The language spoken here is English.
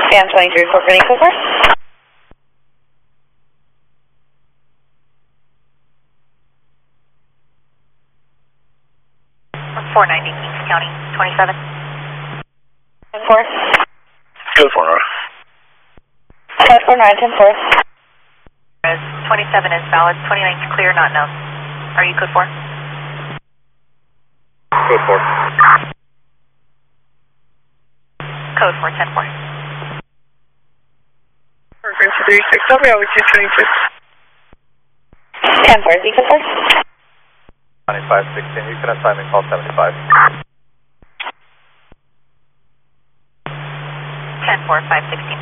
Dan 23, for Vinny Cooper. 490 Kings County, 27. 4. Code 4. Code 49, 10-4. 27 is valid, 29 is clear, not known. Are you code 4? Code 4. Code 4, 10-4. Program 36, I'll be over 226. 10-4, is he code 4? 9516, you can assign me call 75. 10-4, 516.